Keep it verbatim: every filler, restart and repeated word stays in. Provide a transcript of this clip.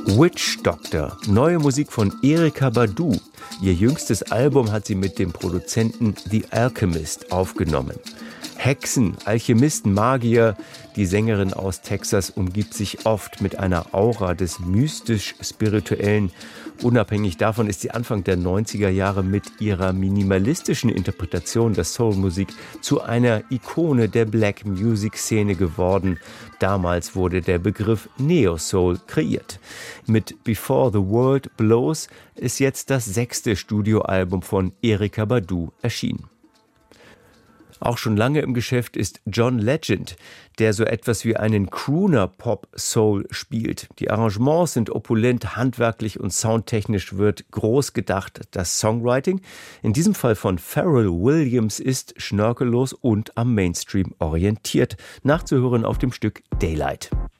Witch Doctor, neue Musik von Erykah Badu. Ihr jüngstes Album hat sie mit dem Produzenten The Alchemist aufgenommen. Hexen, Alchemisten, Magier. Die Sängerin aus Texas umgibt sich oft mit einer Aura des mystisch-spirituellen. Unabhängig davon ist sie Anfang der neunziger Jahre mit ihrer minimalistischen Interpretation der Soulmusik zu einer Ikone der Black-Music-Szene geworden. Damals wurde der Begriff Neo-Soul kreiert. Mit Before the World Blows ist jetzt das sechste Studioalbum von Erykah Badu erschienen. Auch schon lange im Geschäft ist John Legend, der so etwas wie einen Crooner-Pop-Soul spielt. Die Arrangements sind opulent, handwerklich und soundtechnisch wird groß gedacht. Das Songwriting, in diesem Fall von Pharrell Williams, ist schnörkellos und am Mainstream orientiert. Nachzuhören auf dem Stück Daylight.